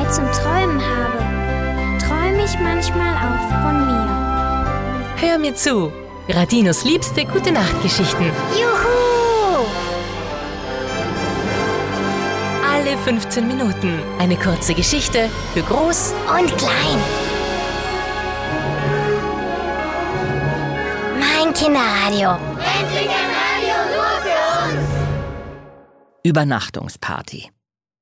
Zeit zum Träumen habe, träume ich manchmal auch von mir. Hör mir zu. Radinos liebste Gute-Nacht-Geschichten. Juhu! Alle 15 Minuten. Eine kurze Geschichte für Groß Und klein. Mein Kinderradio. Endlich ein Radio nur für uns! Übernachtungsparty.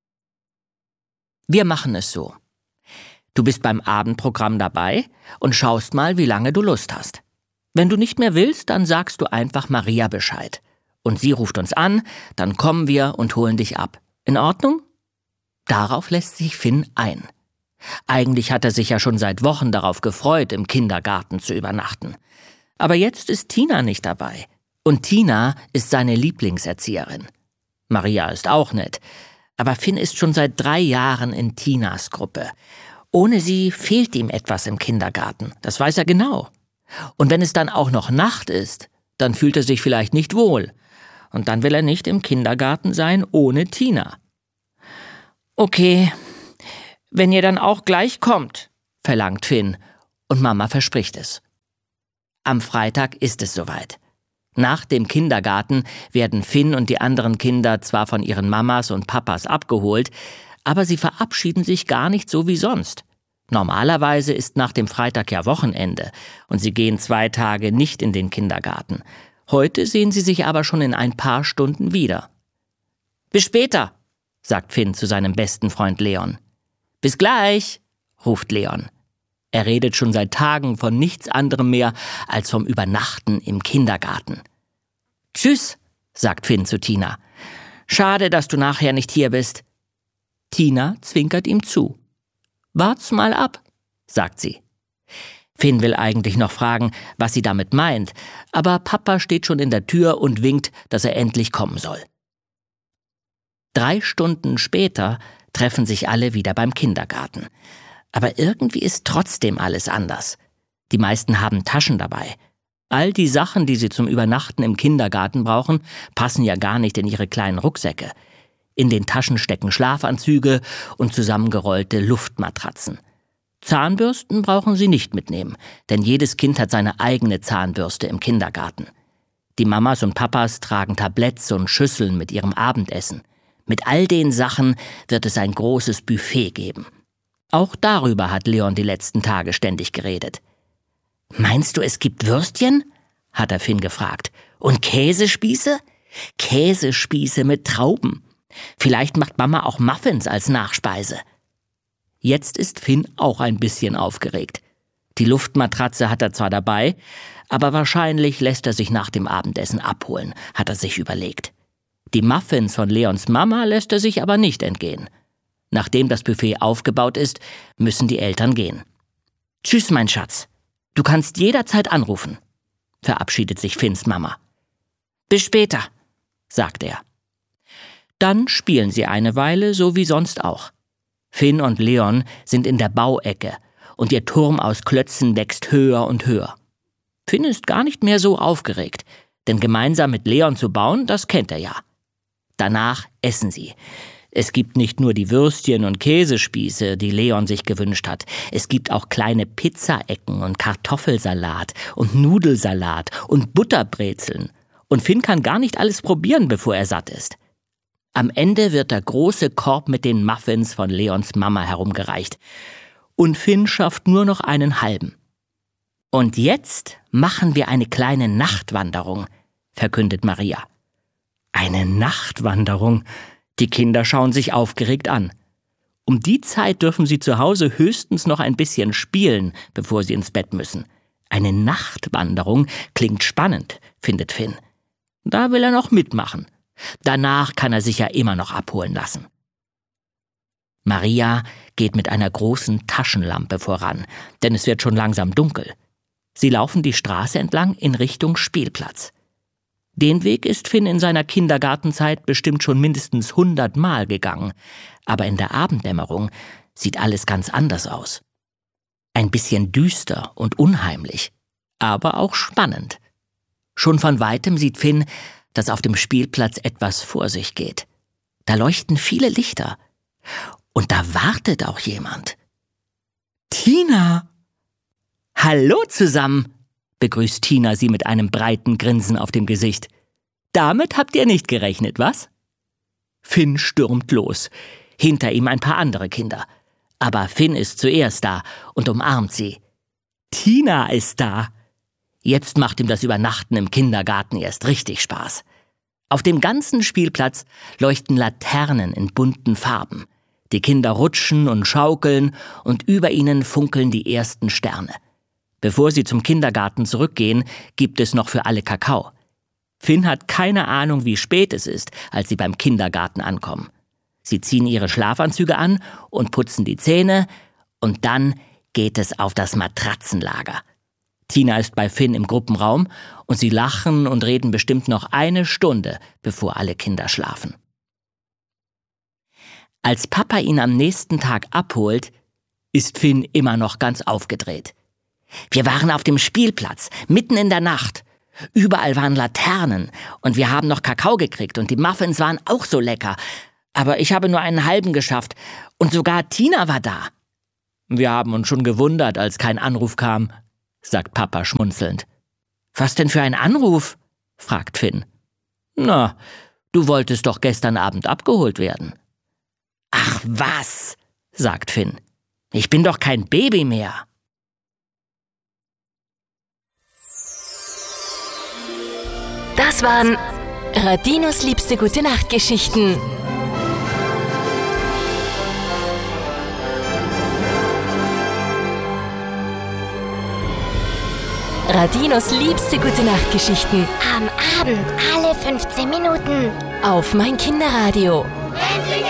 Wir machen es so. Du bist beim Abendprogramm dabei und schaust mal, wie lange du Lust hast. Wenn du nicht mehr willst, dann sagst du einfach Maria Bescheid. Und sie ruft uns an, dann kommen wir und holen dich ab. In Ordnung? Darauf lässt sich Finn ein. Eigentlich hat er sich ja schon seit Wochen darauf gefreut, im Kindergarten zu übernachten. Aber jetzt ist Tina nicht dabei. Und Tina ist seine Lieblingserzieherin. Maria ist auch nett. Aber Finn ist schon seit 3 Jahren in Tinas Gruppe. Ohne sie fehlt ihm etwas im Kindergarten. Das weiß er genau. Und wenn es dann auch noch Nacht ist, dann fühlt er sich vielleicht nicht wohl. Und dann will er nicht im Kindergarten sein ohne Tina. Okay, wenn ihr dann auch gleich kommt, verlangt Finn. Und Mama verspricht es. Am Freitag ist es soweit. Nach dem Kindergarten werden Finn und die anderen Kinder zwar von ihren Mamas und Papas abgeholt, aber sie verabschieden sich gar nicht so wie sonst. Normalerweise ist nach dem Freitag ja Wochenende und sie gehen 2 Tage nicht in den Kindergarten. Heute sehen sie sich aber schon in ein paar Stunden wieder. Bis später, sagt Finn zu seinem besten Freund Leon. Bis gleich, ruft Leon. Er redet schon seit Tagen von nichts anderem mehr als vom Übernachten im Kindergarten. Tschüss, sagt Finn zu Tina. Schade, dass du nachher nicht hier bist. Tina zwinkert ihm zu. Wart's mal ab, sagt sie. Finn will eigentlich noch fragen, was sie damit meint, aber Papa steht schon in der Tür und winkt, dass er endlich kommen soll. 3 Stunden später treffen sich alle wieder beim Kindergarten. Aber irgendwie ist trotzdem alles anders. Die meisten haben Taschen dabei. All die Sachen, die sie zum Übernachten im Kindergarten brauchen, passen ja gar nicht in ihre kleinen Rucksäcke. In den Taschen stecken Schlafanzüge und zusammengerollte Luftmatratzen. Zahnbürsten brauchen sie nicht mitnehmen, denn jedes Kind hat seine eigene Zahnbürste im Kindergarten. Die Mamas und Papas tragen Tabletts und Schüsseln mit ihrem Abendessen. Mit all den Sachen wird es ein großes Buffet geben. Auch darüber hat Leon die letzten Tage ständig geredet. »Meinst du, es gibt Würstchen?« hat er Finn gefragt. »Und Käsespieße? Käsespieße mit Trauben. Vielleicht macht Mama auch Muffins als Nachspeise.« Jetzt ist Finn auch ein bisschen aufgeregt. Die Luftmatratze hat er zwar dabei, aber wahrscheinlich lässt er sich nach dem Abendessen abholen, hat er sich überlegt. Die Muffins von Leons Mama lässt er sich aber nicht entgehen. Nachdem das Buffet aufgebaut ist, müssen die Eltern gehen. »Tschüss, mein Schatz. Du kannst jederzeit anrufen«, verabschiedet sich Finns Mama. »Bis später«, sagt er. Dann spielen sie eine Weile, so wie sonst auch. Finn und Leon sind in der Bauecke und ihr Turm aus Klötzen wächst höher und höher. Finn ist gar nicht mehr so aufgeregt, denn gemeinsam mit Leon zu bauen, das kennt er ja. Danach essen sie. Es gibt nicht nur die Würstchen und Käsespieße, die Leon sich gewünscht hat. Es gibt auch kleine Pizzaecken und Kartoffelsalat und Nudelsalat und Butterbrezeln. Und Finn kann gar nicht alles probieren, bevor er satt ist. Am Ende wird der große Korb mit den Muffins von Leons Mama herumgereicht. Und Finn schafft nur noch einen halben. Und jetzt machen wir eine kleine Nachtwanderung, verkündet Maria. Eine Nachtwanderung? Die Kinder schauen sich aufgeregt an. Um die Zeit dürfen sie zu Hause höchstens noch ein bisschen spielen, bevor sie ins Bett müssen. Eine Nachtwanderung klingt spannend, findet Finn. Da will er noch mitmachen. Danach kann er sich ja immer noch abholen lassen. Maria geht mit einer großen Taschenlampe voran, denn es wird schon langsam dunkel. Sie laufen die Straße entlang in Richtung Spielplatz. Den Weg ist Finn in seiner Kindergartenzeit bestimmt schon mindestens 100 Mal gegangen. Aber in der Abenddämmerung sieht alles ganz anders aus. Ein bisschen düster und unheimlich, aber auch spannend. Schon von Weitem sieht Finn, dass auf dem Spielplatz etwas vor sich geht. Da leuchten viele Lichter. Und da wartet auch jemand. Tina! Hallo zusammen, begrüßt Tina sie mit einem breiten Grinsen auf dem Gesicht. Damit habt ihr nicht gerechnet, was? Finn stürmt los. Hinter ihm ein paar andere Kinder. Aber Finn ist zuerst da und umarmt sie. Tina ist da. Jetzt macht ihm das Übernachten im Kindergarten erst richtig Spaß. Auf dem ganzen Spielplatz leuchten Laternen in bunten Farben. Die Kinder rutschen und schaukeln und über ihnen funkeln die ersten Sterne. Bevor sie zum Kindergarten zurückgehen, gibt es noch für alle Kakao. Finn hat keine Ahnung, wie spät es ist, als sie beim Kindergarten ankommen. Sie ziehen ihre Schlafanzüge an und putzen die Zähne und dann geht es auf das Matratzenlager. Tina ist bei Finn im Gruppenraum und sie lachen und reden bestimmt noch 1 Stunde, bevor alle Kinder schlafen. Als Papa ihn am nächsten Tag abholt, ist Finn immer noch ganz aufgedreht. Wir waren auf dem Spielplatz, mitten in der Nacht. Überall waren Laternen und wir haben noch Kakao gekriegt und die Muffins waren auch so lecker. Aber ich habe nur einen halben geschafft und sogar Tina war da. Wir haben uns schon gewundert, als kein Anruf kam, sagt Papa schmunzelnd. Was denn für ein Anruf? Fragt Finn. Na, du wolltest doch gestern Abend abgeholt werden. Ach was, sagt Finn. Ich bin doch kein Baby mehr. Das waren Radinos liebste Gute-Nacht-Geschichten. Radinos liebste Gute-Nacht-Geschichten. Am Abend alle 15 Minuten. Auf mein Kinderradio.